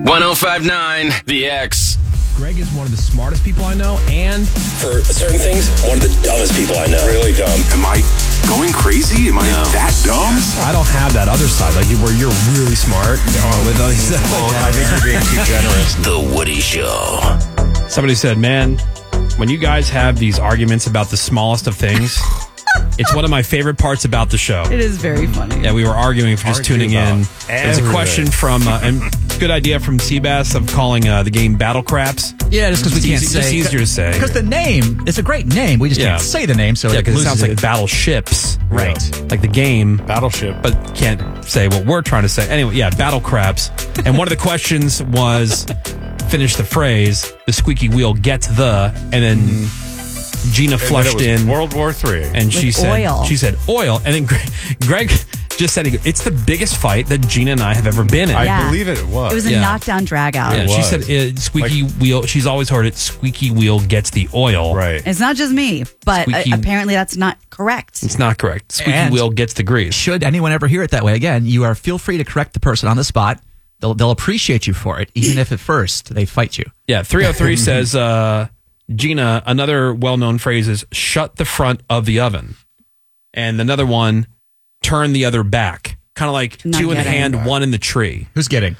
105.9 The X. Greg is one of the smartest people I know, and for certain things, one of the dumbest people I know. Really dumb. Am I going crazy? Am I that dumb? I don't have that other side, like where you're really smart. I think you're being too generous. The Woody Show. Somebody said, man, when you guys have these arguments about the smallest of things, it's one of my favorite parts about the show. It is very funny. Yeah, we were arguing for just tuning in. There's a question from, and good idea from Seabass of calling the game Battle Craps. Yeah, just because we can't say. It's easier to say. Because the name, it's a great name. We just can't say the name, so because it sounds like it. battleships. Right. Like the game. Battleship. But can't say what we're trying to say. Anyway, yeah, Battle Craps. And one of the questions was, finish the phrase, the squeaky wheel gets the, and then Gina flushed in World War III. and she said oil. And then Greg just said it's the biggest fight that Gina and I have ever been in. Yeah. I believe it was. It was a knockdown drag out. Yeah, she said squeaky wheel. She's always heard it. Squeaky wheel gets the oil. Right. It's not just me, but apparently that's not correct. It's not correct. Squeaky wheel gets the grease. Should anyone ever hear it that way again, feel free to correct the person on the spot. They'll appreciate you for it, even if at first they fight you. Yeah, 303 says, Gina, another well-known phrase is shut the front of the oven. And another one, turn the other back. Kind of like Not two in the getting. hand, one in the tree. Who's getting?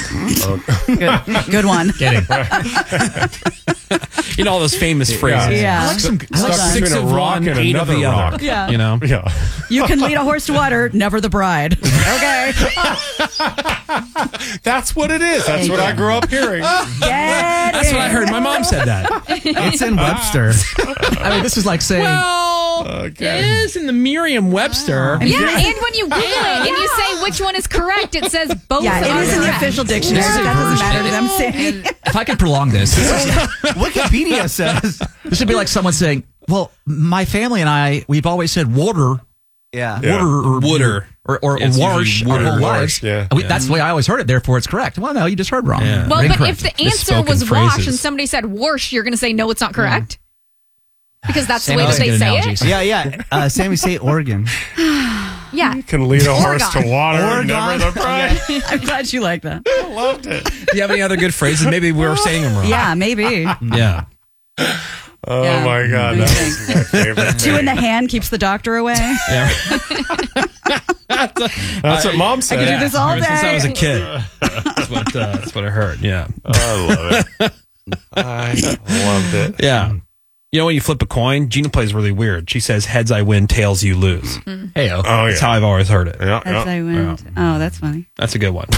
Good one. Getting. You know all those famous phrases. Yeah. I like some. Six of one, eight of the other. Yeah. You know? Yeah. You can lead a horse to water, never the bride. Okay. That's what it is. That's what I grew up hearing. That's what I heard. My mom said that. It's in Webster. I mean, this is like saying. Well, it is in the Merriam-Webster. Yeah, and when you Google it and you say which one is correct, it says both Yeah, are it is in the correct. official dictionary. This is But that doesn't matter to them version. saying. If I could prolong this, Wikipedia says. this would be like someone saying, "Well, my family and we've always said water." Yeah. Wooder. or It's wash usually our whole wooder. lives. Yeah. That's the way I always heard it. Therefore, it's correct. Well, no, you just heard wrong. Yeah. Well, but Incorrect. if the answer Misspoken was wash phrases. and somebody said wash, you're going to say no, it's not correct? Because that's the way Sammy's that they good say analogies. it? Yeah. Sammy say Oregon. Yeah. Can lead a horse to Oregon. water and never the bride. I'm glad you like that. I loved it. Do you have any other good phrases? Maybe we were saying them wrong. Yeah, maybe. Yeah. Oh Yeah. my God. That was my favorite Two in thing. the hand keeps the doctor away. Yeah. That's what mom said. I could do this all Ever since I was a day. kid. That's what I heard. Yeah. I love it. I loved it. Yeah. You know when you flip a coin, Gina plays really weird. She says, heads I win, tails you lose. Hey-o. Oh, yeah. That's how I've always heard it. Yeah, As I went. Oh, that's funny. That's a good one.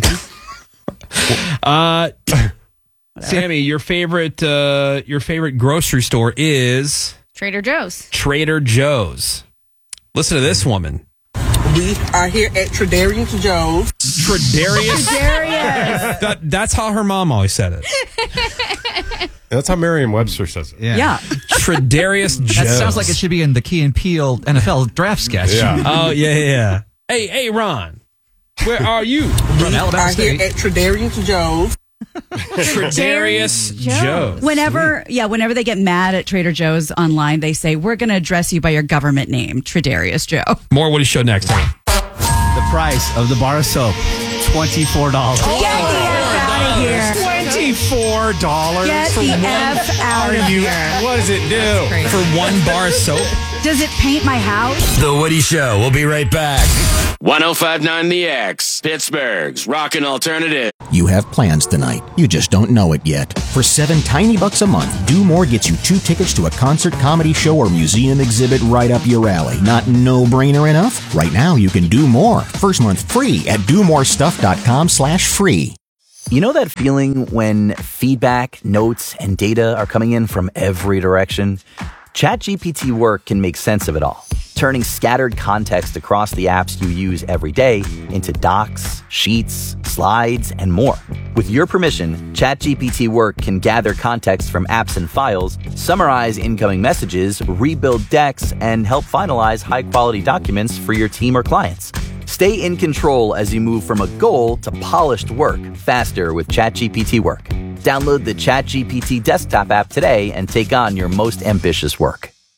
Sammy, your favorite grocery store is Trader Joe's. Trader Joe's. Listen to this woman. We are here at Tradarius Joe's. Tradarius. That's how her mom always said it. That's how Merriam-Webster says it. Yeah. Tradarius Joe's. That sounds like it should be in the Key and Peele NFL draft sketch. Yeah. Oh, yeah. Hey, Ron. Where are you? From Alabama Are here State. at Tradarius Joe's. Tradarius Joe's. Whenever they get mad at Trader Joe's online, they say, we're going to address you by your government name, Tradarius Joe. More Woody Show next time. The price of the bar of soap, $24. Get the F out of here. $24 Get for the one? F out of here. What does it do? For one bar of soap? Does it paint my house? The Woody Show. We'll be right back. 105.9 The X. Pittsburgh's Rockin' Alternative. You have plans tonight. You just don't know it yet. For $7 tiny bucks a month, Do More gets you 2 tickets to a concert, comedy show, or museum exhibit right up your alley. Not no-brainer enough? Right now, you can do more. First month free at domorestuff.com/free. You know that feeling when feedback, notes, and data are coming in from every direction? ChatGPT Work can make sense of it all, turning scattered context across the apps you use every day into docs, sheets, slides, and more. With your permission, ChatGPT Work can gather context from apps and files, summarize incoming messages, rebuild decks, and help finalize high-quality documents for your team or clients. Stay in control as you move from a goal to polished work faster with ChatGPT Work. Download the ChatGPT desktop app today and take on your most ambitious work.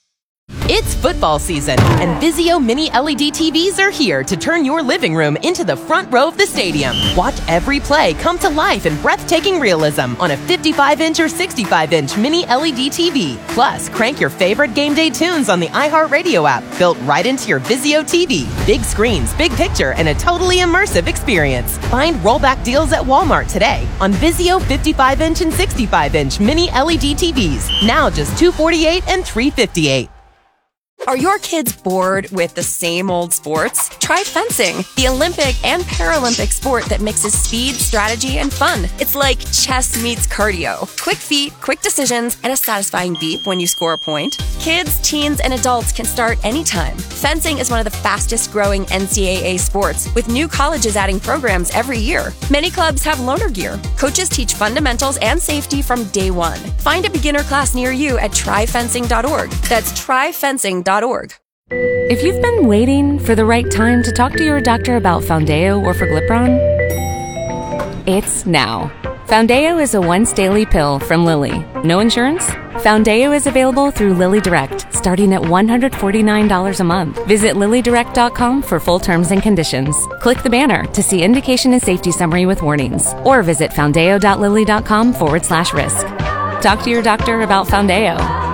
It's football season, and Vizio Mini LED TVs are here to turn your living room into the front row of the stadium. Watch every play come to life in breathtaking realism on a 55-inch or 65-inch Mini LED TV. Plus, crank your favorite game day tunes on the iHeartRadio app, built right into your Vizio TV. Big screens, big picture, and a totally immersive experience. Find rollback deals at Walmart today on Vizio 55-inch and 65-inch Mini LED TVs. Now just $248 and $358. Are your kids bored with the same old sports? Try fencing, the Olympic and Paralympic sport that mixes speed, strategy, and fun. It's like chess meets cardio. Quick feet, quick decisions, and a satisfying beep when you score a point. Kids, teens, and adults can start anytime. Fencing is one of the fastest growing NCAA sports, with new colleges adding programs every year. Many clubs have loaner gear. Coaches teach fundamentals and safety from day one. Find a beginner class near you at tryfencing.org. That's tryfencing.org. If you've been waiting for the right time to talk to your doctor about Foundeo or Forglipron, it's now. Foundeo is a once-daily pill from Lilly. No insurance? Foundeo is available through Lilly Direct, starting at $149 a month. Visit LillyDirect.com for full terms and conditions. Click the banner to see indication and safety summary with warnings, or visit foundeo.lilly.com/risk. Talk to your doctor about Foundeo.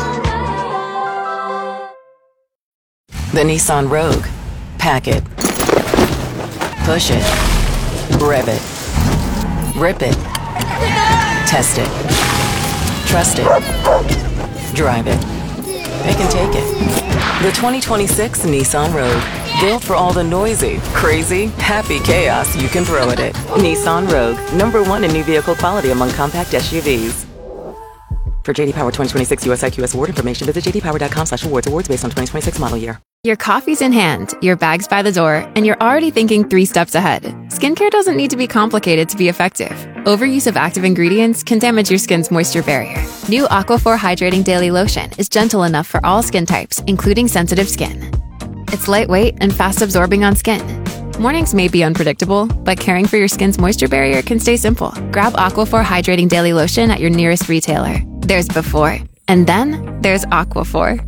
The Nissan Rogue. Pack it. Push it. Rev it. Rip it. Test it. Trust it. Drive it. They can take it. The 2026 Nissan Rogue. Built for all the noisy, crazy, happy chaos you can throw at it. Nissan Rogue. #1 in new vehicle quality among compact SUVs. For JD Power 2026 US IQS award information, visit jdpower.com/awards. Awards based on 2026 model year. Your coffee's in hand, your bag's by the door, and you're already thinking 3 steps ahead. Skincare doesn't need to be complicated to be effective. Overuse of active ingredients can damage your skin's moisture barrier. New Aquaphor Hydrating Daily Lotion is gentle enough for all skin types, including sensitive skin. It's lightweight and fast absorbing on skin. Mornings may be unpredictable, but caring for your skin's moisture barrier can stay simple. Grab Aquaphor Hydrating Daily Lotion at your nearest retailer. There's before, and then there's Aquaphor.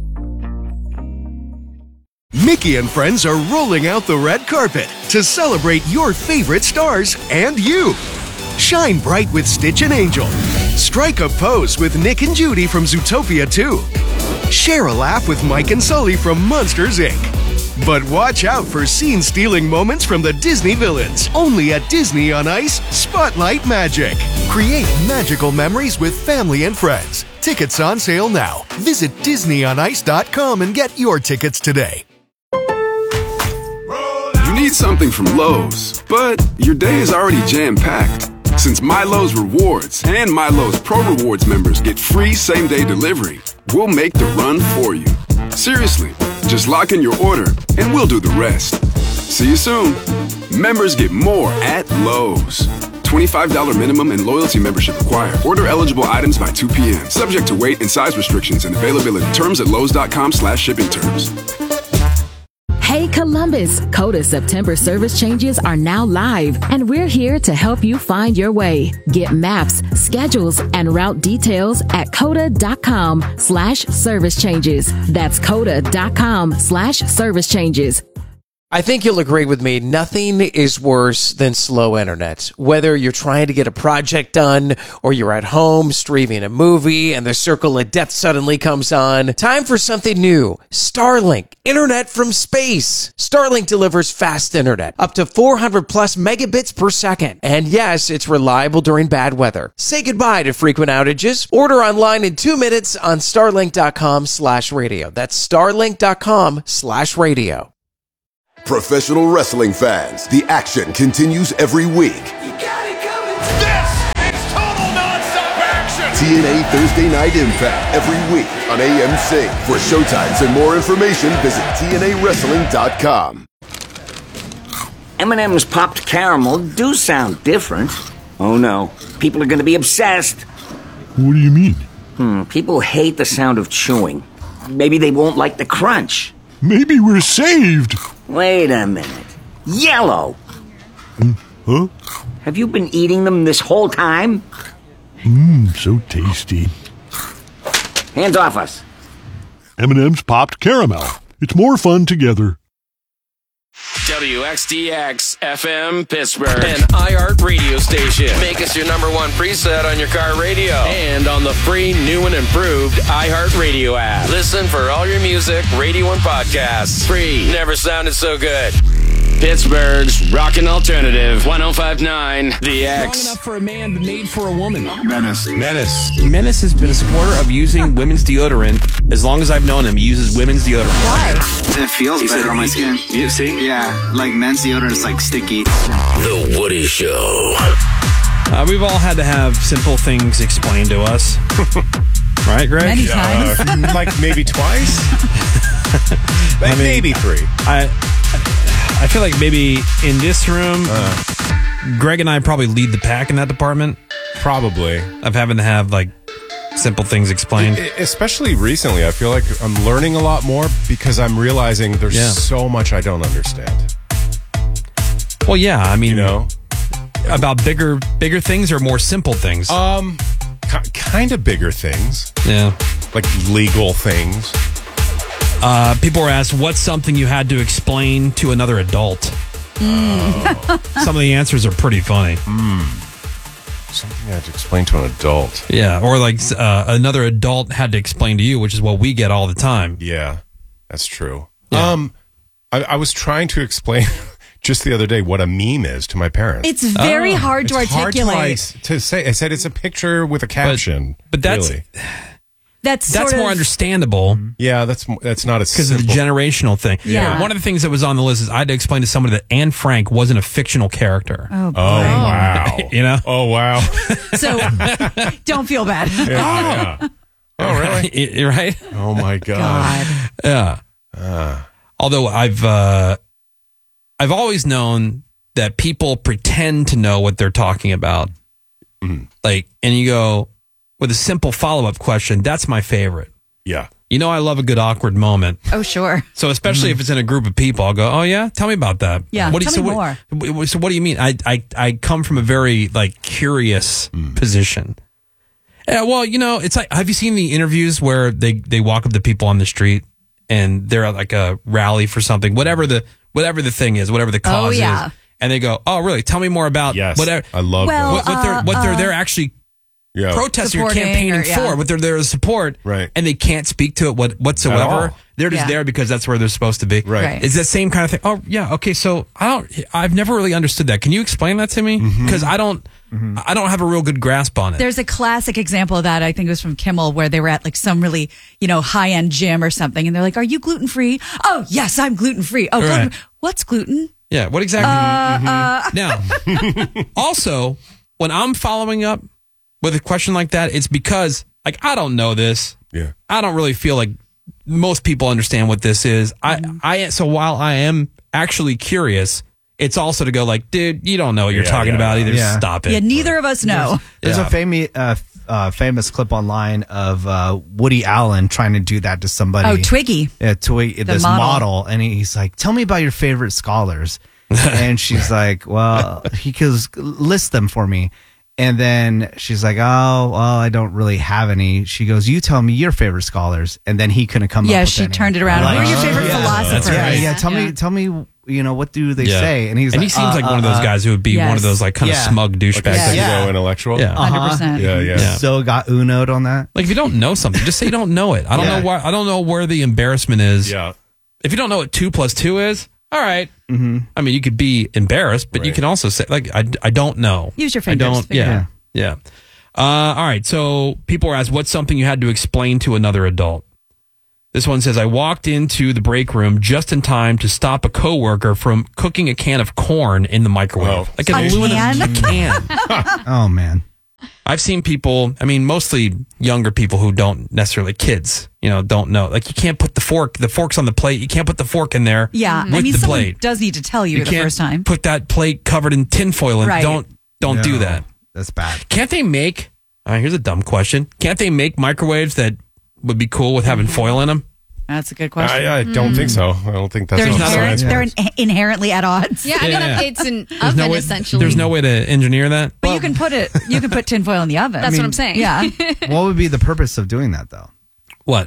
Mickey and friends are rolling out the red carpet to celebrate your favorite stars and you. Shine bright with Stitch and Angel. Strike a pose with Nick and Judy from Zootopia 2. Share a laugh with Mike and Sully from Monsters, Inc. But watch out for scene-stealing moments from the Disney villains. Only at Disney on Ice, Spotlight Magic. Create magical memories with family and friends. Tickets on sale now. Visit DisneyOnIce.com and get your tickets today. You need something from Lowe's, but your day is already jam-packed. Since My Lowe's Rewards and My Lowe's Pro Rewards members get free same-day delivery, we'll make the run for you. Seriously, just lock in your order and we'll do the rest. See you soon. Members get more at Lowe's. $25 minimum and loyalty membership required. Order eligible items by 2 p.m. Subject to weight and size restrictions and availability. Terms at lowes.com/shipping terms. Hey Columbus, Coda September service changes are now live, and we're here to help you find your way. Get maps, schedules, and route details at coda.com/service changes. That's coda.com/service changes. I think you'll agree with me. Nothing is worse than slow internet. Whether you're trying to get a project done or you're at home streaming a movie and the circle of death suddenly comes on. Time for something new. Starlink. Internet from space. Starlink delivers fast internet. Up to 400 plus megabits per second. And yes, it's reliable during bad weather. Say goodbye to frequent outages. Order online in 2 minutes on starlink.com/radio. That's starlink.com/radio. Professional wrestling fans, the action continues every week. This is total nonstop action! TNA Thursday Night Impact every week on AMC. For showtimes and more information, visit TNAWrestling.com. M&M's popped caramel do sound different. Oh no, people are going to be obsessed. What do you mean? People hate the sound of chewing. Maybe they won't like the crunch. Maybe we're saved. Wait a minute. Yellow! Huh? Have you been eating them this whole time? So tasty. Hands off us. M&M's popped caramel. It's more fun together. WXDX FM Pittsburgh, an iHeart radio station. Make us your number one preset on your car radio and on the free new and improved iHeart Radio app. Listen for all your music, radio, and podcasts. Free. Never sounded so good. Pittsburgh's rockin' alternative. 105.9 The X. Strong enough for a man, but made for a woman. Menace. Menace has been a supporter of using women's deodorant. As long as I've known him, he uses women's deodorant. Why? It feels better on my skin. You see? Yeah, like men's deodorant is like sticky. The Woody Show. We've all had to have simple things explained to us. Right, Greg? Many times. Like maybe twice? Maybe three. I feel like maybe in this room, Greg and I probably lead the pack in that department. Probably. Of having to have, like, simple things explained. Especially recently, I feel like I'm learning a lot more because I'm realizing there's so much I don't understand. Well, yeah, I mean, about bigger things or more simple things? Kind of bigger things. Yeah. Like legal things. People were asked, what's something you had to explain to another adult? Some of the answers are pretty funny. Something I had to explain to an adult. Yeah, or like another adult had to explain to you, which is what we get all the time. Yeah, that's true. Yeah. I was trying to explain just the other day what a meme is to my parents. It's very hard to articulate. Hard to say. I said it's a picture with a caption. But that's... Really. That's more understandable. Yeah, that's not as because of the generational thing. Yeah. One of the things that was on the list is I had to explain to somebody that Anne Frank wasn't a fictional character. Oh, boy. Wow. You know? Oh, wow. So don't feel bad. Yeah. Oh, really? Right? Oh, my God. Yeah. Although I've always known that people pretend to know what they're talking about. Like, and you go with a simple follow-up question. That's my favorite. Yeah. You know, I love a good awkward moment. Oh, sure. So especially if it's in a group of people, I'll go, oh, yeah? Tell me about that. Yeah, What do you- tell me more. So what do you mean? I come from a very, like, curious position. Yeah, well, you know, it's like, have you seen the interviews where they walk up to people on the street and they're at, like, a rally for something, whatever the thing is, whatever the cause is. And they go, oh, really? Tell me more about whatever. I love that. What they're actually protesting or supporting campaigning for, what they're there to support, right? And they can't speak to it whatsoever. They're just there because that's where they're supposed to be. Right. It's that same kind of thing. Oh, yeah. Okay. So I've never really understood that. Can you explain that to me? Because I don't have a real good grasp on it. There's a classic example of that. I think it was from Kimmel, where they were at like some really, high-end gym or something. And they're like, are you gluten-free? Oh, yes, I'm gluten-free. Oh, gluten. What's gluten? Yeah. What exactly? Now, also, when I'm following up with a question like that, it's because, like, I don't know this. Yeah. I don't really feel like most people understand what this is. So while I am actually curious, it's also to go like, dude, you don't know what you're talking about either. Yeah. Stop it. Yeah, neither of us know. There's a famous clip online of Woody Allen trying to do that to somebody. Oh, Twiggy. Yeah, Twiggy, this model. And he's like, tell me about your favorite scholars. And she's like, well, he goes, list them for me. And then she's like, oh, well, I don't really have any. She goes, you tell me your favorite scholars. And then he couldn't come up with any. Yeah, she turned it around. Who are your favorite philosophers? That's right. Tell me, what do they say? And he seems like one of those guys who would be one of those like kind of smug douchebags. Like pseudo intellectual. Yeah. 100%. Yeah. So got Uno'd on that. Like if you don't know something, just say you don't know it. I don't know why. I don't know where the embarrassment is. Yeah. If you don't know what 2 + 2 is, all right. I mean, you could be embarrassed, but you can also say like, I don't know. Use your fingers. Yeah. All right. So people were asked, what's something you had to explain to another adult? This one says, I walked into the break room just in time to stop a coworker from cooking a can of corn in the microwave. Like an aluminum can. Oh, man. I've seen people, I mean, mostly younger people who don't necessarily, kids, don't know. Like you can't put the fork's on the plate. You can't put the fork in there with the someone plate. Does need to tell you the can't first time. Put that plate covered in tinfoil and don't do that. That's bad. Can't they make, here's a dumb question. Can't they make microwaves that would be cool with having foil in them? That's a good question. I don't think so. I don't think that's they're inherently at odds. Yeah, it's an oven essentially. There's no way to engineer that. But you can put tinfoil in the oven. That's what I'm saying. Yeah. What would be the purpose of doing that, though? What?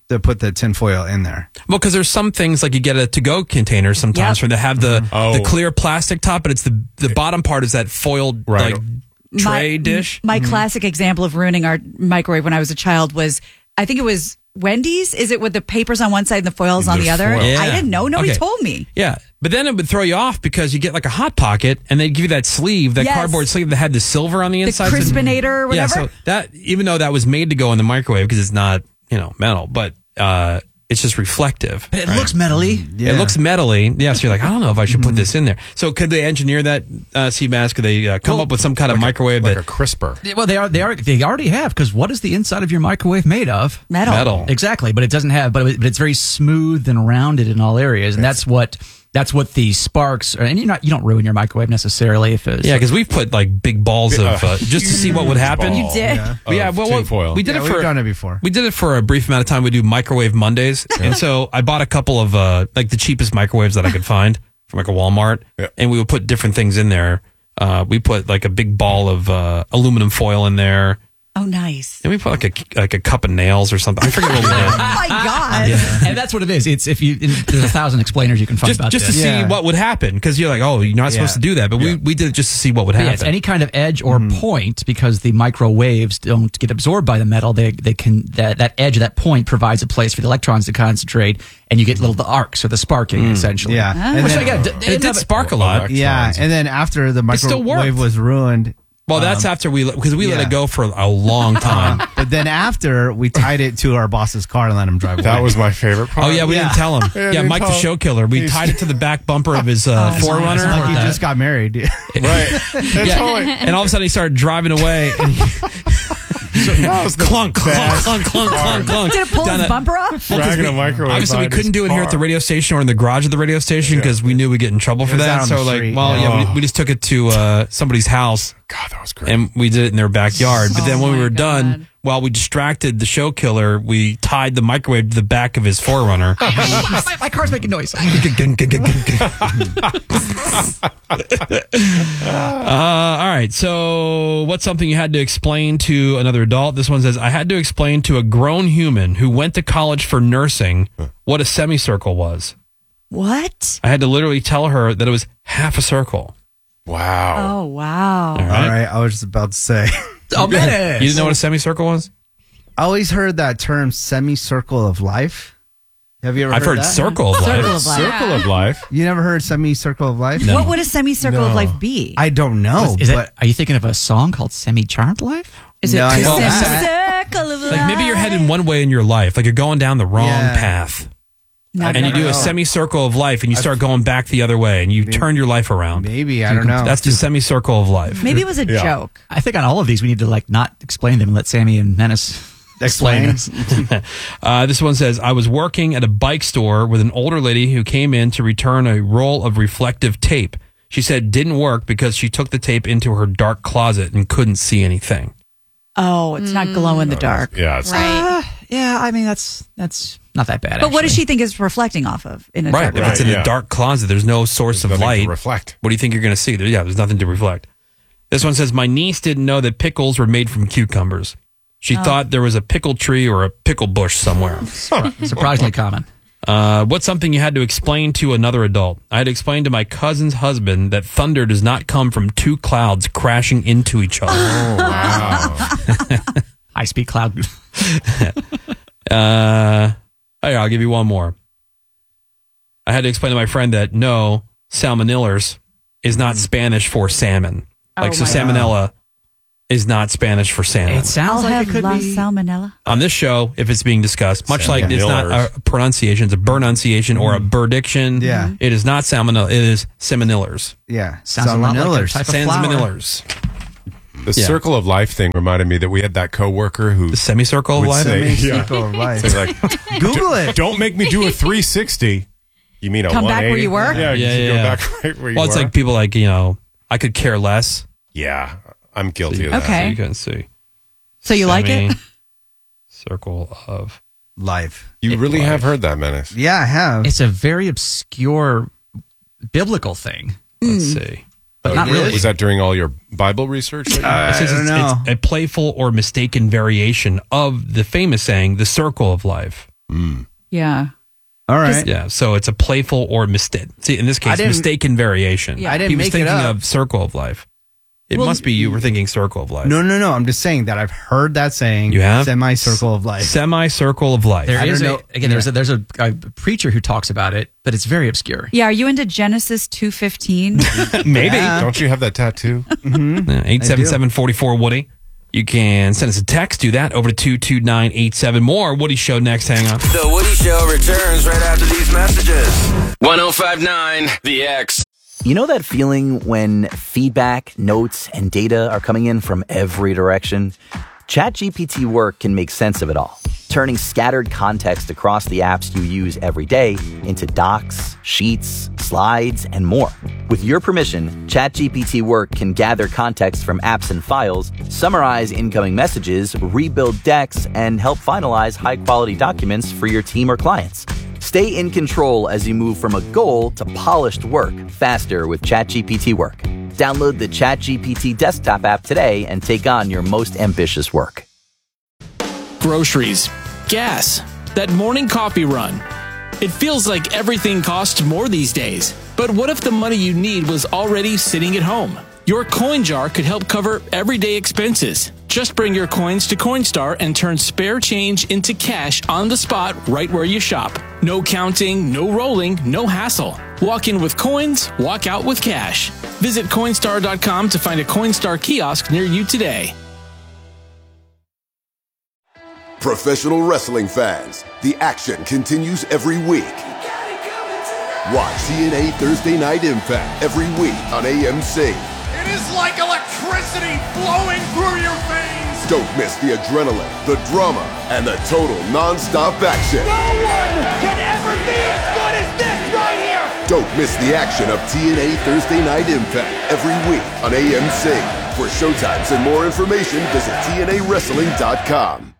to put the tinfoil in there. Well, because there's some things like you get a to-go container sometimes where they have the clear plastic top, but it's the bottom part is that foiled like tray dish. My classic example of ruining our microwave when I was a child was, I think it was Wendy's. Is it with the papers on one side and the foils on the other? Yeah. I didn't know. Nobody told me. Yeah. But then it would throw you off because you get like a Hot Pocket and they'd give you that sleeve, that cardboard sleeve that had the silver on the inside. The Crispinator or whatever. Yeah, so that, even though that was made to go in the microwave because it's not, metal, but it's just reflective. It looks metally. Yeah. It looks metally. Yeah, so you're like, I don't know if I should put this in there. So could they engineer that, Seabass? Could they come up with some kind of microwave like a crisper? Well, they already have, because what is the inside of your microwave made of? Metal. Exactly, but it doesn't have, but it's very smooth and rounded in all areas, and that's what the sparks are. And you don't ruin your microwave necessarily if it's because we've put like big balls of just to see what would happen. You did? Yeah, well, we did it for we've done it before. We did it for a brief amount of time. We do Microwave Mondays, and so I bought a couple of like the cheapest microwaves that I could find from like a Walmart, and we would put different things in there. We put like a big ball of aluminum foil in there. Oh, nice. And we put like a cup of nails or something. I forget what we did. Oh my God. Yeah. And that's what it is. It's there's 1,000 explainers you can find about just this. to see what would happen, because you're like, oh, you're not supposed to do that, but we did it just to see what would happen. Yeah, it's any kind of edge or point, because the microwaves don't get absorbed by the metal. They can that edge, that point provides a place for the electrons to concentrate, and you get the arcs or the sparking essentially. Yeah, and it did spark a lot. Yeah, and then after the still microwave worked. was ruined. Well, that's after because we let it go for a long time. But then after, we tied it to our boss's car and let him drive away. That was my favorite part. Oh, yeah, we didn't tell him. Yeah, Mike the Show Killer. We tied it to the back bumper of his Forerunner. Like he just got married. Right. And all of a sudden he started driving away. And clunk, clunk, clunk, clunk, clunk, clunk. Did it pull his bumper off? Dragging a microwave. Obviously, we couldn't do it here at the radio station or in the garage of the radio station because we knew we'd get in trouble for that. So, we just took it to somebody's house. God, that was great. And we did it in their backyard. But then when we were done, while we distracted the show killer, we tied the microwave to the back of his Forerunner. my car's making noise. All right. So what's something you had to explain to another adult? This one says, I had to explain to a grown human who went to college for nursing what a semicircle was. What? I had to literally tell her that it was half a circle. Wow. Oh, wow. All All right, I was just about to say. Oh, man. You didn't know what a semicircle was? I always heard that term, semicircle of life. Have you ever I've heard that? circle of life. Circle of life. Circle of life. You never heard semicircle of life? No. What would a semicircle of life be? I don't know. Are you thinking of a song called Semi-Charmed Life? Is it No, I know. semicircle of life? Like maybe you're headed one way in your life. Like you're going down the wrong path. Not And you do know. a semicircle of life and you start going back the other way and you turn your life around. Maybe, I don't know. That's the semicircle of life. Maybe it was a joke. I think on all of these we need to not explain them and let Sammy and Menace explain. This one says, I was working at a bike store with an older lady who came in to return a roll of reflective tape. She said it didn't work because she took the tape into her dark closet and couldn't see anything. Oh, it's not glow in the dark. Yeah. It's Yeah, I mean that's not that bad. But what does actually. she think is reflecting off of in a Right. dark If it's in yeah. a dark closet, there's no source of nothing to light. reflect. What do you think you're going to see? There's nothing to reflect. This one says, my niece didn't know that pickles were made from cucumbers. She thought there was a pickle tree or a pickle bush somewhere. Surprisingly common. What's something you had to explain to another adult? I had to explain to my cousin's husband that thunder does not come from two clouds crashing into each other. Oh, wow. High-speed cloud. I'll give you one more. I had to explain to my friend that no, salmonellars is not Spanish for salmon. Salmonella is not Spanish for salmon. It sounds I'll like have it could La be. Salmonella. On this show, if it's being discussed, much like it's not a pronunciation, it's a pronunciation or a burdiction. Yeah. It is not salmonella, it is salmonellars. Yeah. Sounds a lot like a type of flower. Salmonellars. The circle of life thing reminded me that we had that coworker who The semicircle of would life? say, Semicircle of life. say like, Google it. Don't make me do a 360. You mean a Come back where 180? you were? Yeah, you go back right where you were. Well, it's like people like, I could care less. Yeah, I'm guilty of that. Okay. So you couldn't see. So you like it? Circle of Life. You really have heard that, Menace. Yeah, I have. It's a very obscure biblical thing, Let's see. but not really. Was that during all your Bible research? It says don't know. it's a playful or mistaken variation of the famous saying, the circle of life. Yeah. All right. Yeah, so it's a playful or mistake. See, in this case, mistaken variation. Yeah. I didn't He was make it thinking up. of Circle of Life. It must be you were thinking Circle of Life. No. I'm just saying that I've heard that saying. You have? Semi-circle of life. Semi-circle of life. There I is don't know. there's a preacher who talks about it, but it's very obscure. Yeah. Are you into Genesis 2:15? Maybe. Don't you have that tattoo? 877-44 Woody. You can send us a text. Do that over to 22987. More Woody Show next. Hang on. The Woody Show returns right after these messages. 1059 The X. You know that feeling when feedback, notes, and data are coming in from every direction? ChatGPT Work can make sense of it all, turning scattered context across the apps you use every day into docs, sheets, slides, and more. With your permission, ChatGPT Work can gather context from apps and files, summarize incoming messages, rebuild decks, and help finalize high-quality documents for your team or clients. Stay in control as you move from a goal to polished work faster with ChatGPT Work. Download the ChatGPT desktop app today and take on your most ambitious work. Groceries, gas, that morning coffee run. It feels like everything costs more these days. But what if the money you need was already sitting at home? Your coin jar could help cover everyday expenses. Just bring your coins to Coinstar and turn spare change into cash on the spot right where you shop. No counting, no rolling, no hassle. Walk in with coins, walk out with cash. Visit Coinstar.com to find a Coinstar kiosk near you today. Professional wrestling fans, the action continues every week. Watch TNA Thursday Night Impact every week on AMC. It is like electricity flowing through your veins. Don't miss the adrenaline, the drama, and the total non-stop action. No one can ever be as good as this right here. Don't miss the action of TNA Thursday Night Impact every week on AMC. For showtimes and more information, visit TNAWrestling.com.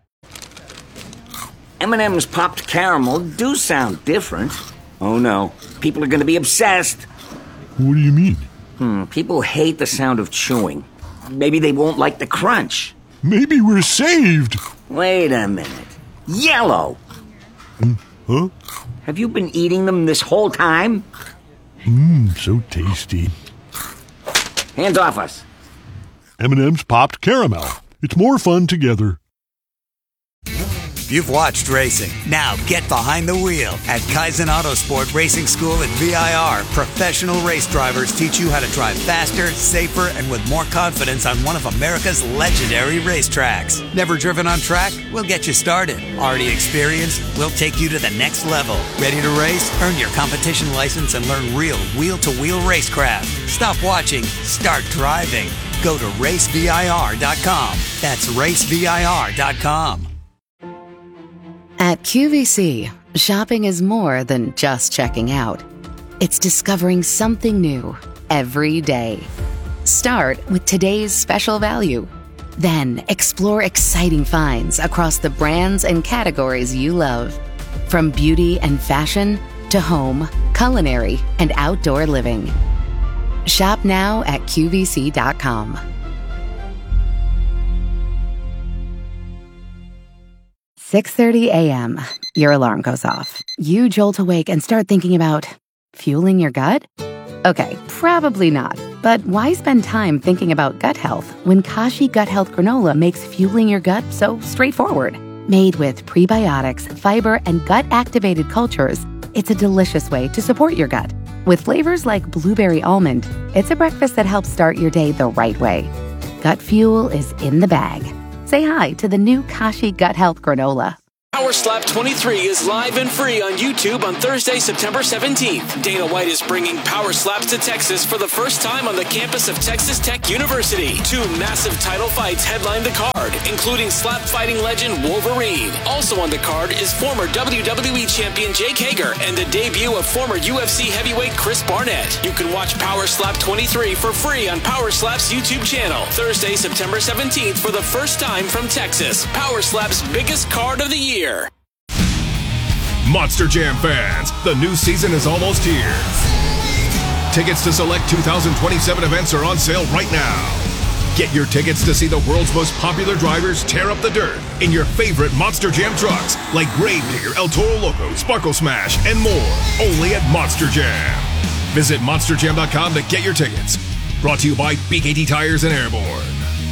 M&M's popped caramel do sound different. Oh no, people are going to be obsessed. What do you mean? People hate the sound of chewing. Maybe they won't like the crunch. Maybe we're saved. Wait a minute. Yellow! Huh? Have you been eating them this whole time? So tasty. Hands off us. M&M's popped caramel. It's more fun together. You've watched racing. Now get behind the wheel. At Kaizen Autosport Racing School at VIR, professional race drivers teach you how to drive faster, safer, and with more confidence on one of America's legendary racetracks. Never driven on track? We'll get you started. Already experienced? We'll take you to the next level. Ready to race? Earn your competition license and learn real wheel-to-wheel racecraft. Stop watching. Start driving. Go to racevir.com. That's racevir.com. At QVC, shopping is more than just checking out. It's discovering something new every day. Start with today's special value. Then explore exciting finds across the brands and categories you love. From beauty and fashion to home, culinary, and outdoor living. Shop now at QVC.com. 6:30 a.m. Your alarm goes off. You jolt awake and start thinking about fueling your gut? Okay, probably not. But why spend time thinking about gut health when Kashi Gut Health Granola makes fueling your gut so straightforward? Made with prebiotics, fiber, and gut-activated cultures, it's a delicious way to support your gut. With flavors like blueberry almond, it's a breakfast that helps start your day the right way. Gut fuel is in the bag. Say hi to the new Kashi Gut Health Granola. Power Slap 23 is live and free on YouTube on Thursday, September 17th. Dana White is bringing Power Slaps to Texas for the first time on the campus of Texas Tech University. 2 massive title fights headline the card, including slap fighting legend Wolverine. Also on the card is former WWE champion Jake Hager and the debut of former UFC heavyweight Chris Barnett. You can watch Power Slap 23 for free on Power Slap's YouTube channel. Thursday, September 17th for the first time from Texas. Power Slap's biggest card of the year. Monster Jam fans, the new season is almost here. Tickets to select 2027 events are on sale right now. Get your tickets to see the world's most popular drivers tear up the dirt in your favorite Monster Jam trucks like Gravedigger, El Toro Loco, Sparkle Smash, and more. Only at Monster Jam. Visit monsterjam.com to get your tickets. Brought to you by BKT Tires and Airborne.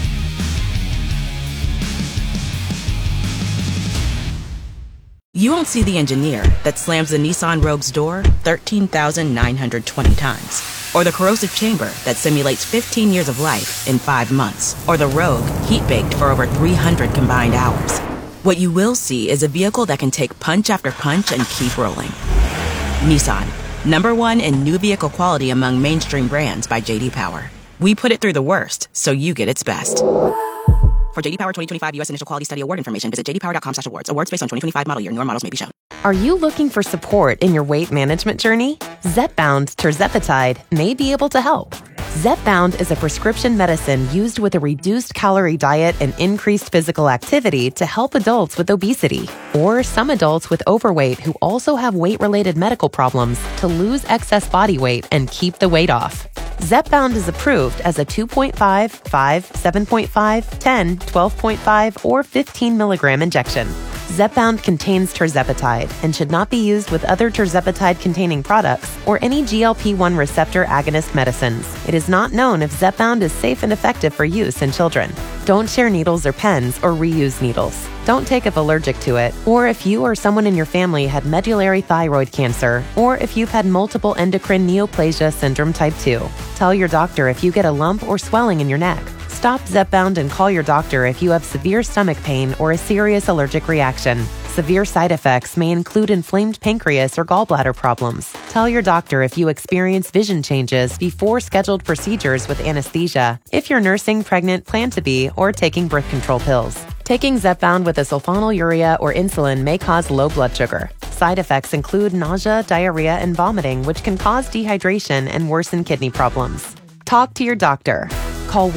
You won't see the engineer that slams the Nissan Rogue's door 13,920 times. Or the corrosive chamber that simulates 15 years of life in 5 months. Or the Rogue heat-baked for over 300 combined hours. What you will see is a vehicle that can take punch after punch and keep rolling. Nissan, #1 in new vehicle quality among mainstream brands by J.D. Power. We put it through the worst, so you get its best. For J.D. Power 2025 U.S. Initial Quality Study Award information, visit jdpower.com/awards. Awards based on 2025 model year. Newer models may be shown. Are you looking for support in your weight management journey? Zepbound tirzepatide may be able to help. Zepbound is a prescription medicine used with a reduced calorie diet and increased physical activity to help adults with obesity or some adults with overweight who also have weight-related medical problems to lose excess body weight and keep the weight off. Zepbound is approved as a 2.5, 5, 7.5, 10, 12.5, or 15 milligram injection. Zepbound contains tirzepatide and should not be used with other tirzepatide-containing products or any GLP-1 receptor agonist medicines. It is not known if Zepbound is safe and effective for use in children. Don't share needles or pens or reuse needles. Don't take if allergic to it, or if you or someone in your family had medullary thyroid cancer, or if you've had multiple endocrine neoplasia syndrome type 2. Tell your doctor if you get a lump or swelling in your neck. Stop Zepbound and call your doctor if you have severe stomach pain or a serious allergic reaction. Severe side effects may include inflamed pancreas or gallbladder problems. Tell your doctor if you experience vision changes before scheduled procedures with anesthesia, if you're nursing, pregnant, plan to be, or taking birth control pills. Taking Zepbound with a sulfonylurea or insulin may cause low blood sugar. Side effects include nausea, diarrhea, and vomiting, which can cause dehydration and worsen kidney problems. Talk to your doctor. Call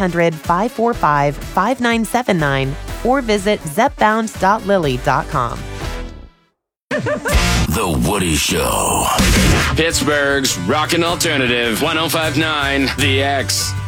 1-800-545-5979 or visit zepbound.lilly.com. The Woody Show. Pittsburgh's rockin' alternative, 105.9 The X.